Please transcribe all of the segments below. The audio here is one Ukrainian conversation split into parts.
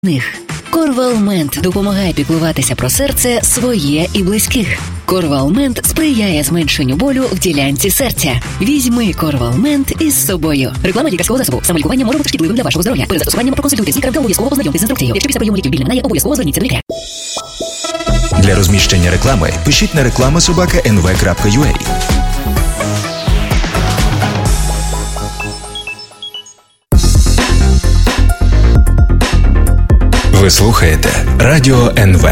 Корвалмент допомагає піклуватися про серце своє і близьких. Корвалмент сприяє зменшенню болю в ділянці серця. Візьми Корвалмент із собою. Реклама лікарського засобу. Самолікування може бути шкідливим для вашого здоров'я. Перед застосуванням проконсультуйтесь з лікарем та обов'язково познайомтесь з інструкцією. Якщо після прийому ліків біль не минає, обов'язково зверніться до лікаря. Для розміщення реклами пишіть на reklama@nv.ua. Ви слухаєте Радіо НВ.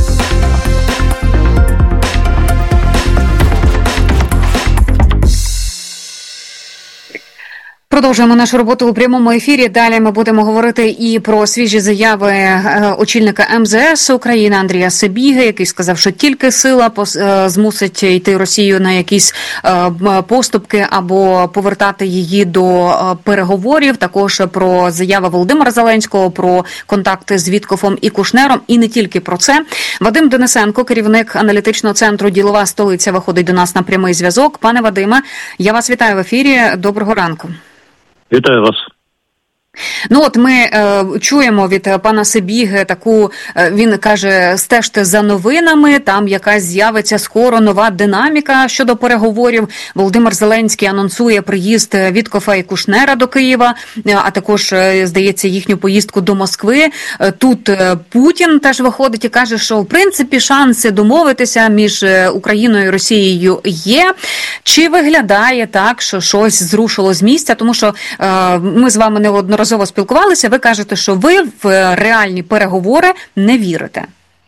Продовжуємо нашу роботу у прямому ефірі. Далі ми будемо говорити і про свіжі заяви очільника МЗС України Андрія Сибіги, який сказав, що тільки сила змусить йти Росію на якісь поступки або повертати її до переговорів. Також про заяви Володимира Зеленського, про контакти з Віткофом і Кушнером. І не тільки про це. Вадим Денисенко, керівник аналітичного центру «Ділова столиця», виходить до нас на прямий зв'язок. Пане Вадиме, я вас вітаю в ефірі. Доброго ранку. Вітаю вас. Ну от ми чуємо від пана Сибіги таку, він каже, стежте за новинами, там якась з'явиться скоро нова динаміка щодо переговорів. Володимир Зеленський анонсує приїзд Віткофа і Кушнера до Києва, а також, здається, їхню поїздку до Москви. Тут Путін теж виходить і каже, що в принципі шанси домовитися між Україною і Росією є. Чи виглядає так, що щось зрушило з місця? Тому що ми з вами неодноразово спілкувалися, ви кажете, що ви в реальні переговори не вірите.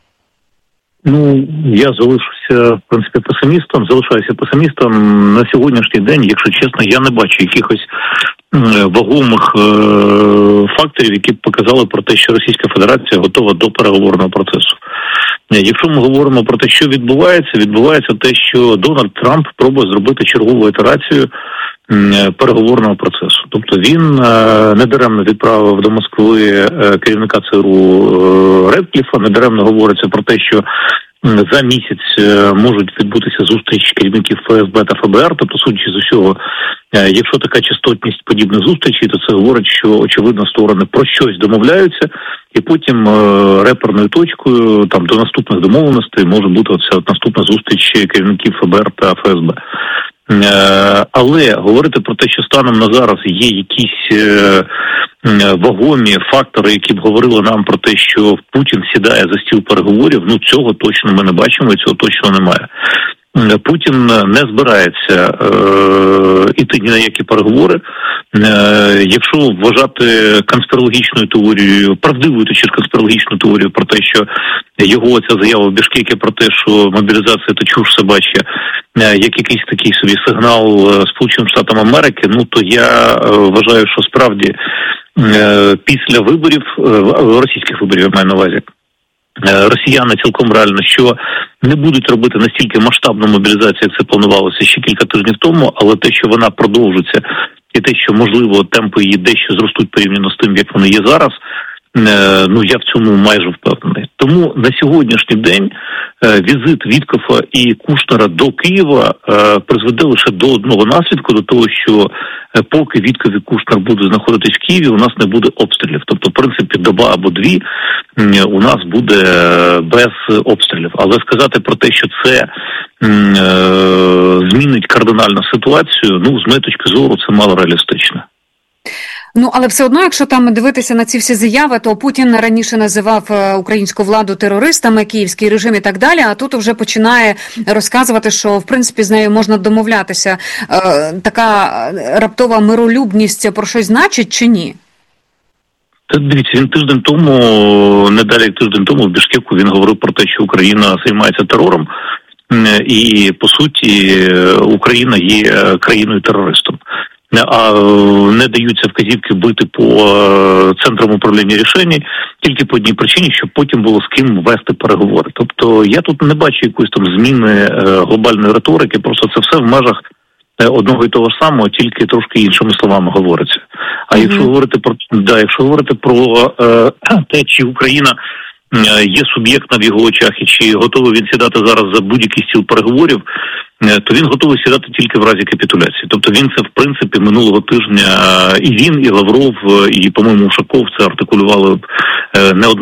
Ну, я залишаюся, в принципі, песимістом. На сьогоднішній день, якщо чесно, я не бачу якихось вагомих факторів, які б показали про те, що Російська Федерація готова до переговорного процесу. Якщо ми говоримо про те, що відбувається те, що Дональд Трамп пробує зробити чергову ітерацію переговорного процесу. Тобто він недаремно відправив до Москви керівника ЦРУ Редкліфа, недаремно говориться про те, що за місяць можуть відбутися зустрічі керівників ФСБ та ФБР, тобто, судячи з усього, якщо така частотність подібних зустрічей, то це говорить, що, очевидно, сторони про щось домовляються, і потім реперною точкою там до наступних домовленостей може бути оця наступна зустріч керівників ФБР та ФСБ. Але говорити про те, що станом на зараз є якісь вагомі фактори, які б говорили нам про те, що Путін сідає за стіл переговорів, ну цього точно ми не бачимо і цього точно немає. Путін не збирається іти ні на які переговори. Якщо вважати конспірологічною теорією, правдивою чи конспірологічну теорію про те, що його ця заява в Бішкекі про те, що мобілізація – це чуш собача, як якийсь такий собі сигнал Сполученим Штатам Америки, ну то я вважаю, що справді після виборів, російських виборів я маю на увазі, росіяни цілком реально, що не будуть робити настільки масштабну мобілізацію, як це планувалося ще кілька тижнів тому, але те, що вона продовжиться, і те, що, можливо, темпи її дещо зростуть порівняно з тим, як вони є зараз, ну, я в цьому майже впевнений. Тому на сьогоднішній день візит Віткофа і Кушнера до Києва призведе лише до одного наслідку, до того, що поки Віткоф і Кушнер будуть знаходитись в Києві, у нас не буде обстрілів. Тобто, в принципі, доба або дві у нас буде без обстрілів. Але сказати про те, що це змінить кардинально ситуацію, ну, з моєї точки зору, це мало реалістично. Ну, але все одно, якщо там дивитися на ці всі заяви, то Путін раніше називав українську владу терористами, київський режим і так далі, а тут вже починає розказувати, що, в принципі, з нею можна домовлятися. Така раптова миролюбність про щось значить чи ні? Та дивіться, він тиждень тому, не далі як тиждень тому в Бішкеку він говорив про те, що Україна займається терором, і, по суті, Україна є країною-терористом. А не даються вказівки бити по центрам управління рішень тільки по одній причині, щоб потім було з ким вести переговори. Тобто я тут не бачу якоїсь там зміни глобальної риторики, просто це все в межах одного і того ж самого, тільки трошки іншими словами говориться. А якщо говорити про те, чи Україна є суб'єктна в його очах, і чи готовий він сідати зараз за будь-який стіл переговорів, то він готовий сідати тільки в разі капітуляції. Тобто він це, в принципі, минулого тижня і він, і Лавров, і, по-моєму, Ушаков це артикулювали неодноразово.